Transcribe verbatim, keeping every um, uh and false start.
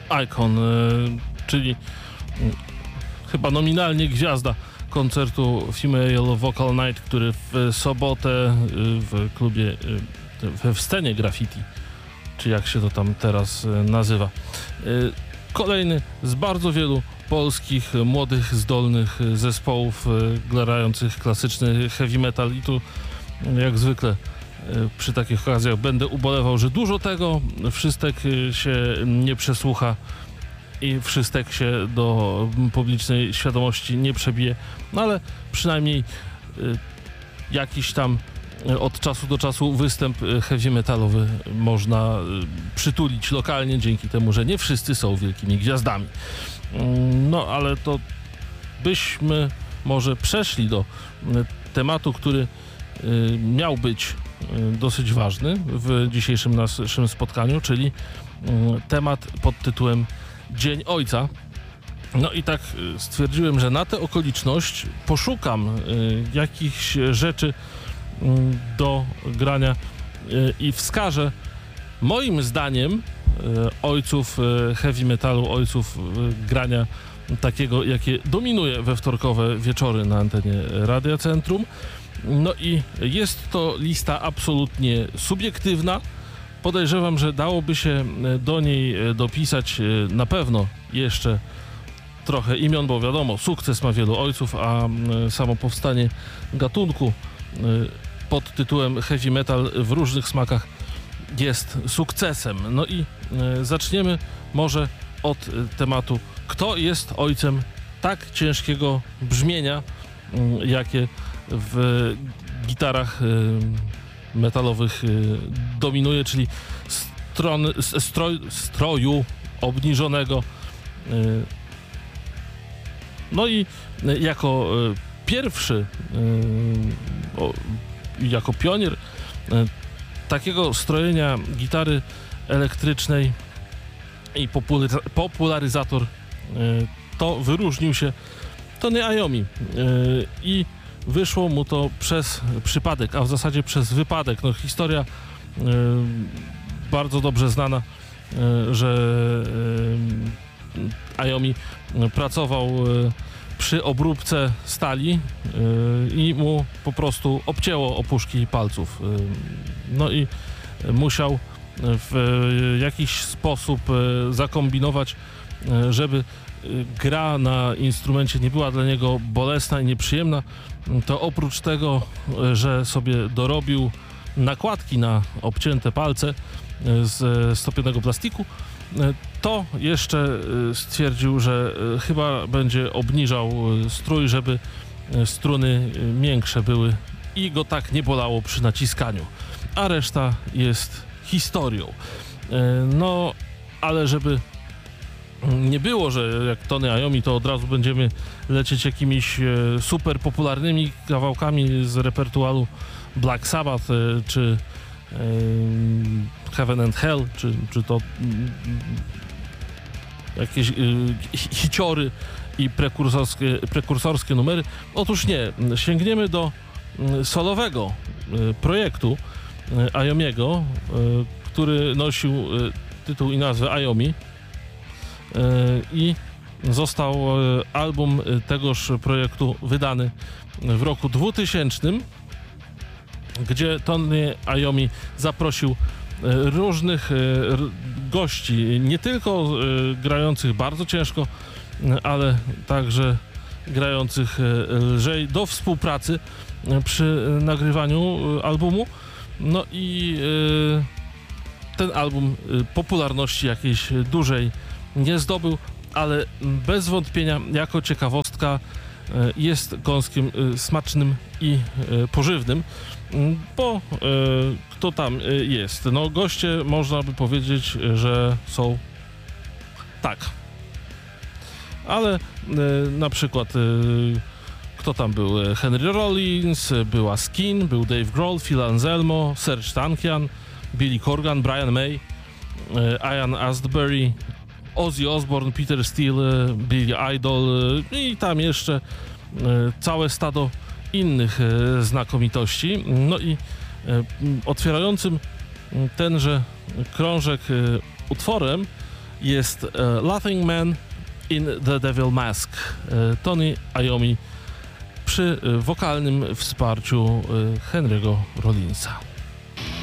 Icon, czyli chyba nominalnie gwiazda koncertu Female Vocal Night, który w sobotę w klubie, w scenie graffiti, czy jak się to tam teraz nazywa. Kolejny z bardzo wielu polskich, młodych, zdolnych zespołów grających klasyczny heavy metal i tu jak zwykle przy takich okazjach będę ubolewał, że dużo tego, wszystek się nie przesłucha i wszystek się do publicznej świadomości nie przebije, no ale przynajmniej jakiś tam od czasu do czasu występ heavy metalowy można przytulić lokalnie, dzięki temu, że nie wszyscy są wielkimi gwiazdami. No ale to byśmy może przeszli do tematu, który miał być dosyć ważny w dzisiejszym naszym spotkaniu, czyli temat pod tytułem Dzień Ojca. No i tak stwierdziłem, że na tę okoliczność poszukam jakichś rzeczy do grania i wskażę moim zdaniem ojców heavy metalu, ojców grania takiego, jakie dominuje we wtorkowe wieczory na antenie Radia Centrum. No i jest to lista absolutnie subiektywna. Podejrzewam, że dałoby się do niej dopisać na pewno jeszcze trochę imion, bo wiadomo, sukces ma wielu ojców, a samo powstanie gatunku pod tytułem heavy metal w różnych smakach jest sukcesem. No i zaczniemy może od tematu, kto jest ojcem tak ciężkiego brzmienia, jakie w gitarach metalowych dominuje, czyli strony, stroj, stroju obniżonego. No i jako pierwszy, jako pionier takiego strojenia gitary elektrycznej i popularyzator, to wyróżnił się Tony Iommi i wyszło mu to przez przypadek, a w zasadzie przez wypadek. No, historia y, bardzo dobrze znana, y, że y, Iommi pracował y, przy obróbce stali y, i mu po prostu obcięło opuszki palców. Y, no i musiał w jakiś sposób y, zakombinować, y, żeby gra na instrumencie nie była dla niego bolesna i nieprzyjemna. To oprócz tego, że sobie dorobił nakładki na obcięte palce z stopionego plastiku, to jeszcze stwierdził, że chyba będzie obniżał strój, żeby struny miększe były i go tak nie bolało przy naciskaniu. A reszta jest historią. No, ale żeby nie było, że jak Tony Iommi, to od razu będziemy lecieć jakimiś e, super popularnymi kawałkami z repertuaru Black Sabbath, e, czy e, Heaven and Hell, czy, czy to m, jakieś e, hiciory i prekursorskie, prekursorskie numery. Otóż nie, sięgniemy do m, solowego e, projektu e, Iommiego, e, który nosił e, tytuł i nazwę Iommi. I został album tegoż projektu wydany w roku dwutysięcznym, gdzie Tony Iommi zaprosił różnych gości, nie tylko grających bardzo ciężko, ale także grających lżej, do współpracy przy nagrywaniu albumu. No i ten album popularności jakiejś dużej nie zdobył, ale bez wątpienia jako ciekawostka jest gąskiem smacznym i pożywnym, bo kto tam jest? No goście, można by powiedzieć, że są tak, ale na przykład kto tam był? Henry Rollins, była Skin, był Dave Grohl, Phil Anselmo, Serge Tankian, Billy Corgan, Brian May, Ian Astbury, Ozzy Osbourne, Peter Steele, Billy Idol i tam jeszcze całe stado innych znakomitości. No i otwierającym tenże krążek utworem jest e, Laughing Man in the Devil Mask e, Tony Iommi przy e, wokalnym wsparciu e, Henry'ego Rollinsa.